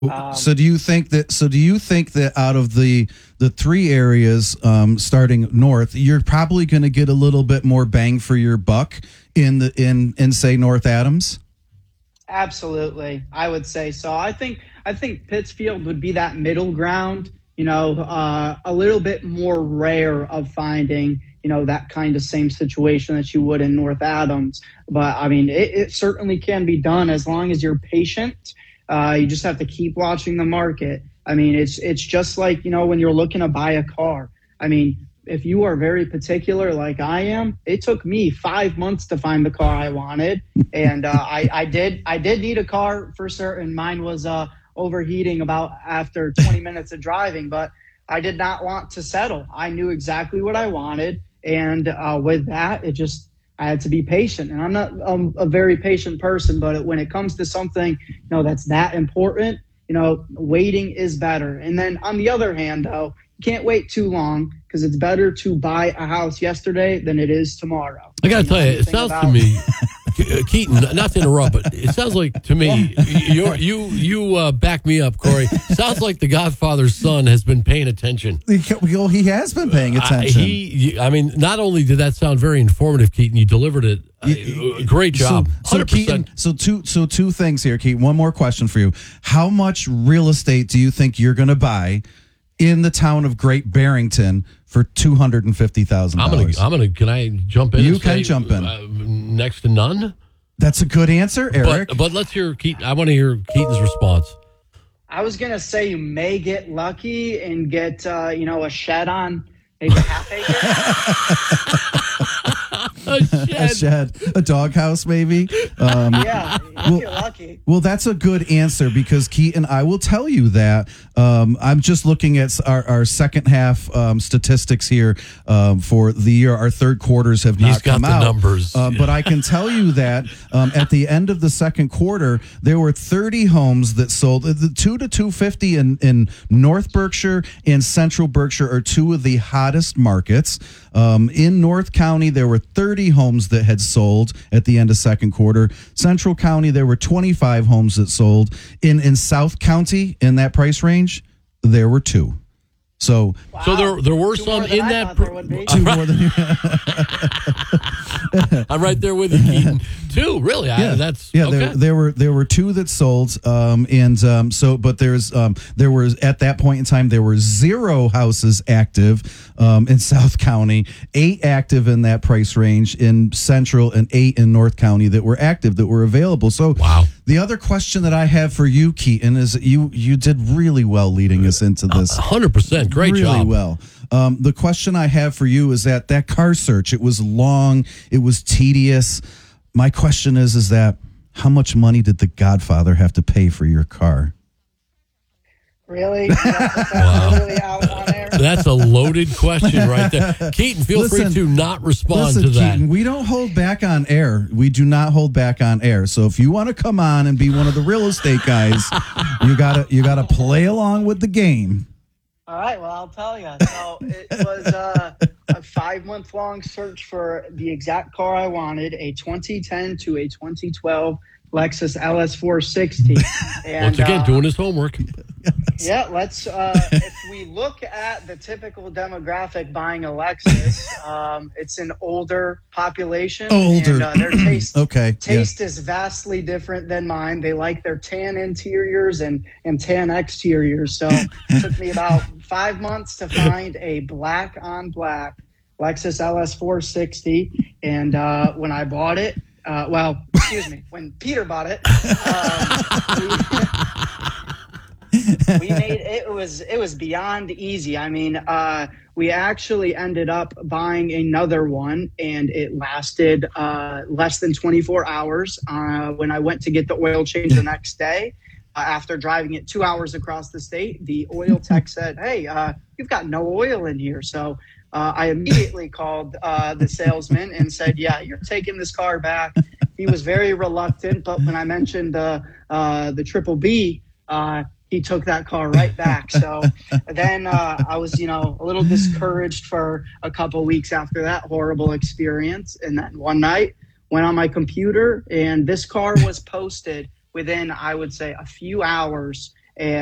So do you think that? So do you think that out of the three areas starting north, you're probably going to get a little bit more bang for your buck in say North Adams? Absolutely, I would say so. I think Pittsfield would be that middle ground. A little bit more rare of finding that kind of same situation that you would in North Adams. But I mean, it certainly can be done as long as you're patient. You just have to keep watching the market. I mean, it's just like, when you're looking to buy a car. I mean, if you are very particular like I am, it took me 5 months to find the car I wanted. And I did need a car for certain. Mine was overheating about after 20 minutes of driving, but I did not want to settle. I knew exactly what I wanted. And with that, I had to be patient, and I'm not a very patient person, but when it comes to something, that's that important, waiting is better. And then on the other hand, though, you can't wait too long because it's better to buy a house yesterday than it is tomorrow. I got to tell you, it sounds to me, Keaton, not to interrupt, but it sounds like to me, you back me up, Corey. Sounds like the Godfather's son has been paying attention. He has been paying attention. I mean, not only did that sound very informative, Keaton, you delivered it. Great job. So Keaton, two things here, Keaton. One more question for you. How much real estate do you think you're going to buy in the town of Great Barrington for $250,000? I'm gonna. Can I jump in? You can jump in. Next to none. That's a good answer, Eric. But let's hear Keaton. I want to hear Keaton's response. I was gonna say you may get lucky and get a shed on maybe a half acre. A shed, a doghouse, maybe. Yeah, if you're lucky. Well, that's a good answer because Keaton, I will tell you that I'm just looking at our second half statistics here for the year. Our third quarters have not come out. He's got the numbers. But I can tell you that at the end of the second quarter, there were 30 homes that sold. The 2 to 250 in North Berkshire and Central Berkshire are two of the hottest markets. In North County, there were 30 homes that had sold at the end of second quarter. Central County, there were 25 homes that sold. In South County, in that price range, there were 2. So, wow. So there were some in that. Two more than you. I'm right there with you, Keaton. 2, really? Yeah, okay. There were 2 that sold, but there was at that point in time there were 0 houses active in South County, 8 active in that price range in Central, and 8 in North County that were active, that were available. So, wow. The other question that I have for you, Keaton, is that you did really well leading us into this. 100%. Great really job. Really well. The question I have for you is that car search, it was long, it was tedious. My question is that how much money did the Godfather have to pay for your car? Really? Wow. Really out on air? That's a loaded question right there. Keaton, feel free to not respond to that. Keaton, we don't hold back on air. We do not hold back on air. So if you want to come on and be one of the real estate guys, you gotta play along with the game. All right, well, I'll tell you. So it was a 5-month-long search for the exact car I wanted, a 2010 to a 2012 Lexus LS460. And, once again, doing his homework. Yeah, let's. If we look at the typical demographic buying a Lexus, it's an older population. Older. And their taste taste is vastly different than mine. They like their tan interiors and tan exteriors. So it took me about 5 months to find a black on black Lexus LS460. And when I bought it, when Peter bought it, we made it was beyond easy. I mean, we actually ended up buying another one, and it lasted less than 24 hours. When I went to get the oil change the next day, after driving it 2 hours across the state, the oil tech said, "Hey, you've got no oil in here." So I immediately called the salesman and said, "Yeah, you're taking this car back." He was very reluctant, but when I mentioned the Triple B, he took that car right back. So then I was, a little discouraged for a couple weeks after that horrible experience. And then one night, went on my computer, and this car was posted within, I would say, a few hours And